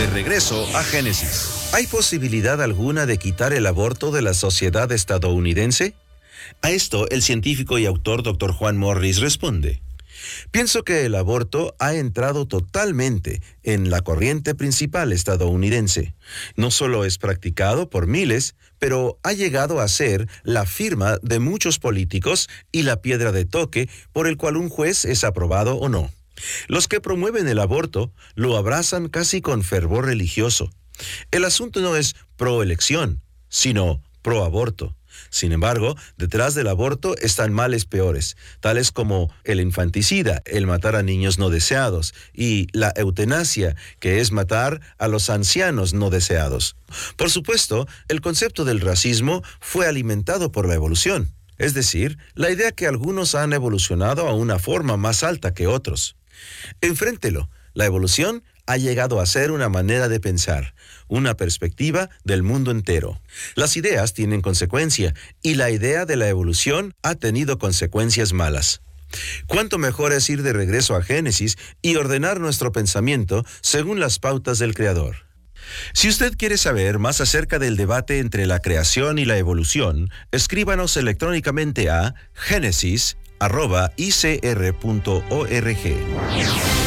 De regreso a Génesis. ¿Hay posibilidad alguna de quitar el aborto de la sociedad estadounidense? A esto, el científico y autor Dr. Juan Morris responde: pienso que el aborto ha entrado totalmente en la corriente principal estadounidense. No solo es practicado por miles, pero ha llegado a ser la firma de muchos políticos y la piedra de toque por el cual un juez es aprobado o no. Los que promueven el aborto lo abrazan casi con fervor religioso. El asunto no es pro-elección, sino pro-aborto. Sin embargo, detrás del aborto están males peores, tales como el infanticida, el matar a niños no deseados, y la eutanasia, que es matar a los ancianos no deseados. Por supuesto, el concepto del racismo fue alimentado por la evolución, es decir, la idea que algunos han evolucionado a una forma más alta que otros. Enfréntelo, la evolución ha llegado a ser una manera de pensar, una perspectiva del mundo entero. Las ideas tienen consecuencia, y la idea de la evolución ha tenido consecuencias malas. ¿Cuánto mejor es ir de regreso a Génesis y ordenar nuestro pensamiento según las pautas del Creador? Si usted quiere saber más acerca del debate entre la creación y la evolución, escríbanos electrónicamente a genesis@icr.org.